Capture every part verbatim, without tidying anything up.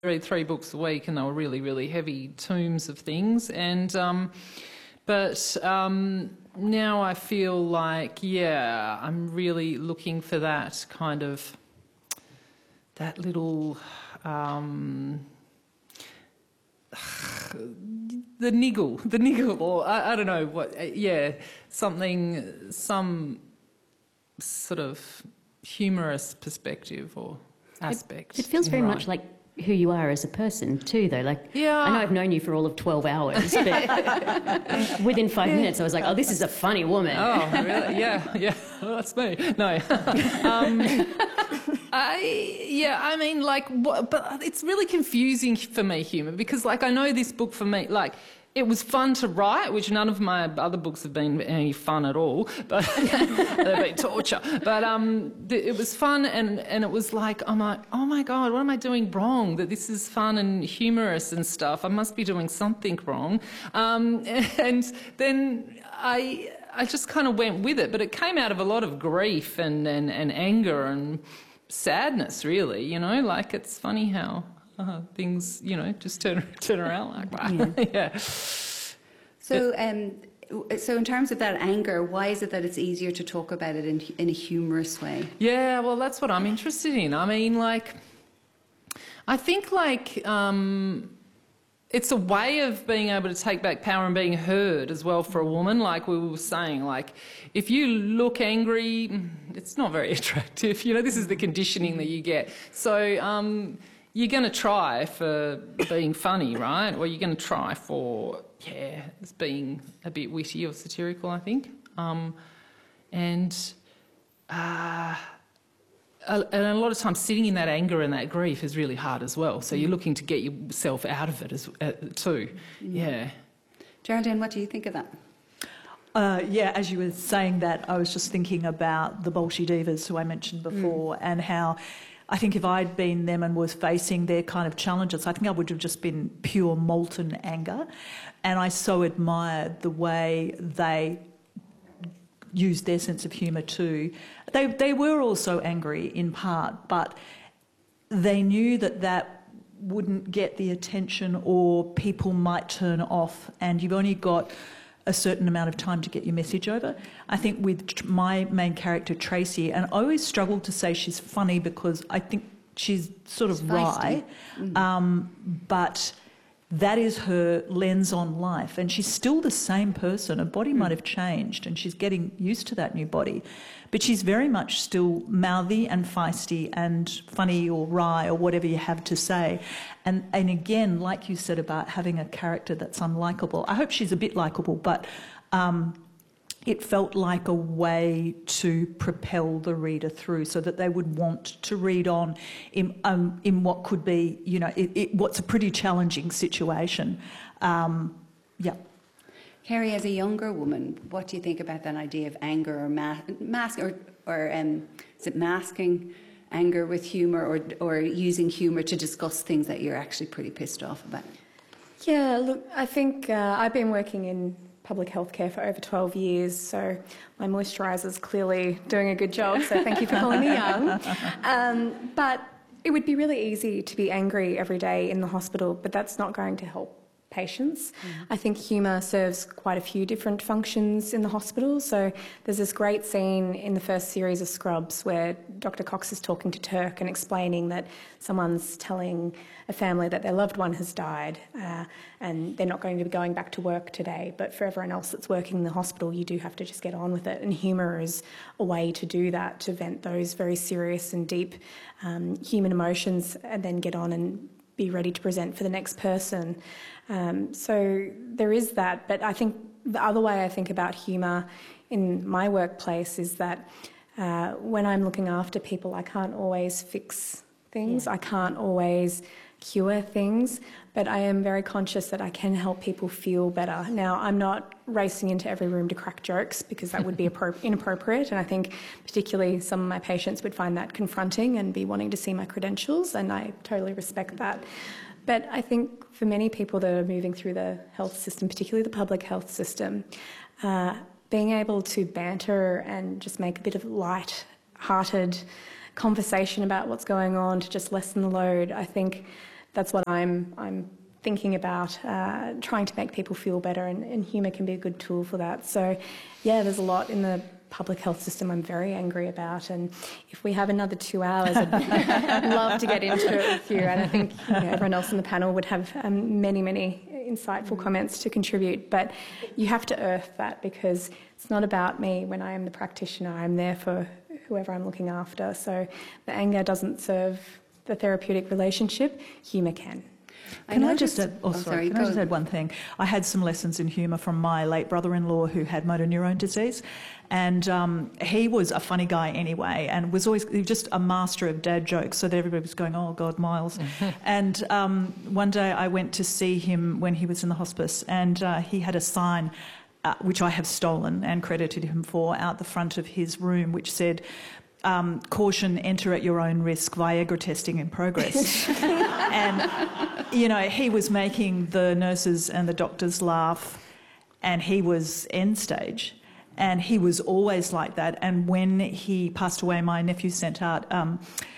read three books a week, and they were really, really heavy tomes of things. And um, but um, now I feel like, yeah, I'm really looking for that kind of that little um, the niggle, the niggle, or I, I don't know what. Yeah, something, some sort of humorous perspective or aspect. It, it feels very much like who you are as a person too, though. Like, yeah. I know I've known you for all of twelve hours, but within five yeah. minutes I was like, oh, this is a funny woman. Oh, really? Yeah, yeah. Well, that's me. No. um, I, yeah, I mean, like, what, but it's really confusing for me, humour, because, like, I know this book for me, like, it was fun to write, which none of my other books have been any fun at all, but they've been torture. But um, it was fun, and, and it was like, I'm like, oh my God, what am I doing wrong? That this is fun and humorous and stuff. I must be doing something wrong. Um, and then I, I just kind of went with it, but it came out of a lot of grief and, and, and anger and sadness, really. You know, like, it's funny how Uh, things, you know, just turn turn around like that. Yeah. yeah. So, um, so in terms of that anger, why is it that it's easier to talk about it in in a humorous way? Yeah, well, that's what I'm interested in. I mean, like, I think like um, it's a way of being able to take back power and being heard as well for a woman. Like we were saying, like if you look angry, it's not very attractive. You know, this is the conditioning that you get. So. Um, You're going to try for being funny, right? Or you're going to try for, yeah, being a bit witty or satirical, I think. Um, and, uh, and a lot of times sitting in that anger and that grief is really hard as well. So you're looking to get yourself out of it as uh, too. Yeah. Geraldine, what do you think of that? Uh, yeah, as you were saying that, I was just thinking about the Bolshe Divas who I mentioned before mm. and how I think if I'd been them and was facing their kind of challenges, I think I would have just been pure molten anger. And I so admired the way they used their sense of humour too. They, they were also angry in part, but they knew that that wouldn't get the attention or people might turn off, and you've only got a certain amount of time to get your message over. I think with my main character, Tracy, and I always struggle to say she's funny because I think she's sort of wry, mm. um, but that is her lens on life, and she's still the same person. Her body mm. might have changed and she's getting used to that new body, but she's very much still mouthy and feisty and funny or wry or whatever you have to say. And, and again, like you said about having a character that's unlikable, I hope she's a bit likeable, but um, it felt like a way to propel the reader through so that they would want to read on in, um, in what could be, you know, it, it, what's a pretty challenging situation. Um, yeah. Kerry, as a younger woman, what do you think about that idea of anger or ma- mask or, or um, is it masking anger with humour or, or using humour to discuss things that you're actually pretty pissed off about? Yeah, look, I think uh, I've been working in public health care for over twelve years, so my moisturisers clearly doing a good job, so thank you for calling me young. Um, but it would be really easy to be angry every day in the hospital, but that's not going to help patients. Mm. I think humour serves quite a few different functions in the hospital. So there's this great scene in the first series of Scrubs where Doctor Cox is talking to Turk and explaining that someone's telling a family that their loved one has died uh, and they're not going to be going back to work today, but for everyone else that's working in the hospital, you do have to just get on with it. And humour is a way to do that, to vent those very serious and deep um, human emotions and then get on and be ready to present for the next person. Um, so there is that, but I think the other way I think about humour in my workplace is that uh, when I'm looking after people, I can't always fix things, yeah. I can't always cure things, but I am very conscious that I can help people feel better. Now, I'm not racing into every room to crack jokes because that would be appro- inappropriate, and I think particularly some of my patients would find that confronting and be wanting to see my credentials, and I totally respect that. But I think for many people that are moving through the health system, particularly the public health system, uh, being able to banter and just make a bit of light-hearted conversation about what's going on to just lessen the load, I think that's what I'm I'm thinking about, uh, trying to make people feel better, and, and humour can be a good tool for that. So, yeah, there's a lot in the public health system I'm very angry about, and if we have another two hours, I'd love to get into it with you, and I think you know, everyone else on the panel would have um, many, many insightful comments to contribute, but you have to earth that, because it's not about me when I am the practitioner. I'm there for whoever I'm looking after. So the anger doesn't serve the therapeutic relationship, humour can. Can I, I just add, oh, oh, sorry, sorry, can I go just on. add one thing? I had some lessons in humour from my late brother-in-law who had motor neurone disease, and um, he was a funny guy anyway, and was always he was just a master of dad jokes, so that everybody was going, oh God, Miles. And um, one day I went to see him when he was in the hospice, and uh, he had a sign, uh, which I have stolen and credited him for, out the front of his room, which said, Um, caution, enter at your own risk, Viagra testing in progress. And, you know, he was making the nurses and the doctors laugh, and he was end stage. And he was always like that. And when he passed away, my nephew sent out um,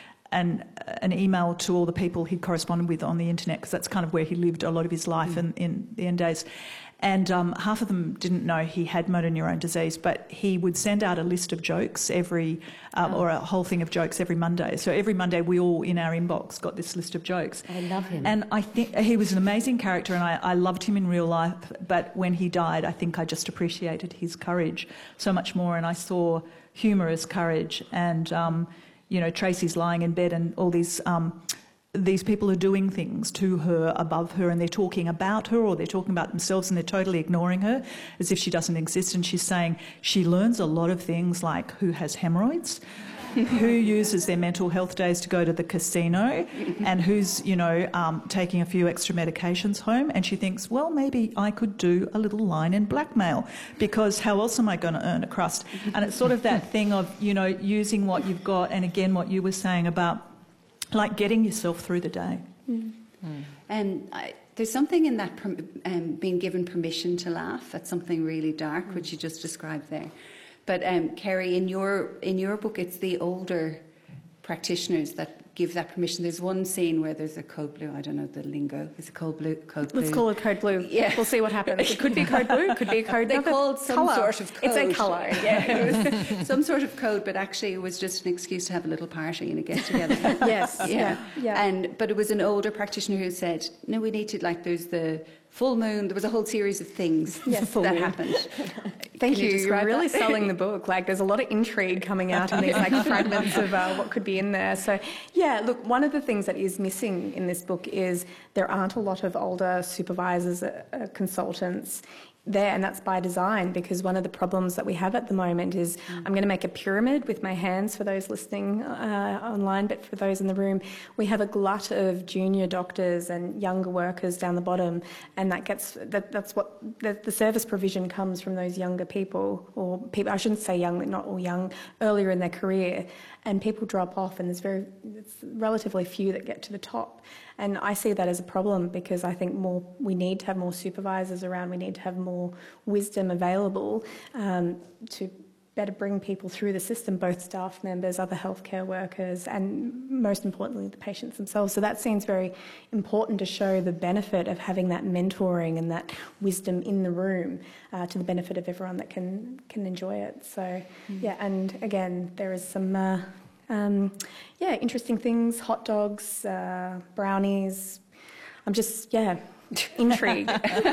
an, an email to all the people he'd corresponded with on the internet, because that's kind of where he lived a lot of his life mm. in, in the end days. And um, half of them didn't know he had motor neurone disease, but he would send out a list of jokes every, um, oh. or a whole thing of jokes every Monday. So every Monday we all in our inbox got this list of jokes. I love him. And I think he was an amazing character, and I, I loved him in real life. But when he died, I think I just appreciated his courage so much more. And I saw humour as courage. And, um, you know, Tracy's lying in bed, and all these... Um, these people are doing things to her, above her, and they're talking about her, or they're talking about themselves, and they're totally ignoring her as if she doesn't exist. And she's saying she learns a lot of things, like who has hemorrhoids, who uses their mental health days to go to the casino, and who's, you know, um, taking a few extra medications home. And she thinks, well, maybe I could do a little line in blackmail, because how else am I going to earn a crust? And it's sort of that thing of, you know, using what you've got, and again, what you were saying about like getting yourself through the day. Mm. Mm. And I, there's something in that um, being given permission to laugh. That's something really dark, mm. which you just described there. But um, Kerry, in your in your book, it's the older practitioners that give that permission. There's one scene where there's a code blue. I don't know the lingo. Is it code blue? Code blue. Let's call it code blue. Yeah, we'll see what happens. It could be code blue. It could be a code. They called some colour. sort of code. It's a colour. Yeah, it was some sort of code, but actually it was just an excuse to have a little party and a get together. Yes. Yeah. yeah. Yeah. And but it was an older practitioner who said, no, we need to, like, there's the full moon. There was a whole series of things yes, that moon. happened. Thank Can you. you You're really that? selling the book. Like, there's a lot of intrigue coming out in these like fragments of uh, what could be in there. So, yeah, look, one of the things that is missing in this book is there aren't a lot of older supervisors, uh, uh, consultants there, and that's by design, because one of the problems that we have at the moment is mm. I'm going to make a pyramid with my hands for those listening uh, online, but for those in the room, we have a glut of junior doctors and younger workers down the bottom, and that gets that, that's what the, the service provision comes from those younger people, or people, I shouldn't say young, not all young, earlier in their career, and people drop off, and there's very it's relatively few that get to the top. And I see that as a problem, because I think more we need to have more supervisors around. We need to have more wisdom available um, to better bring people through the system, both staff members, other healthcare workers, and most importantly, the patients themselves. So that seems very important to show the benefit of having that mentoring and that wisdom in the room uh, to the benefit of everyone that can can enjoy it. So, mm. yeah, and again, there is some... Uh, Um, yeah, interesting things, hot dogs, uh, brownies. I'm just, yeah, intrigued.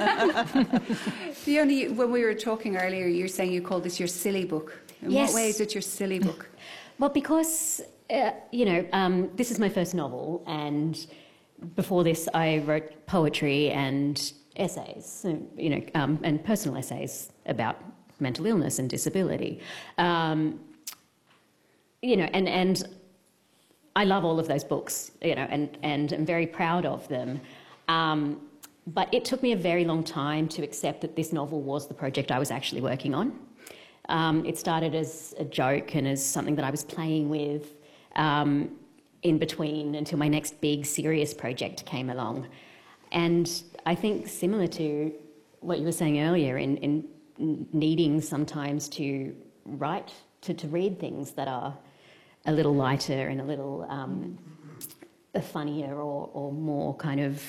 The only, when we were talking earlier, you were saying you called this your silly book. In yes. what way is it your silly book? Well, because, uh, you know, um, this is my first novel, and before this I wrote poetry and essays, you know, um, and personal essays about mental illness and disability. Um, You know, and, and I love all of those books, you know, and, and I'm very proud of them. Um, but it took me a very long time to accept that this novel was the project I was actually working on. Um, it started as a joke and as something that I was playing with um, in between until my next big serious project came along. And I think similar to what you were saying earlier, in, in needing sometimes to write, to, to read things that are a little lighter and a little um, a funnier or, or more kind of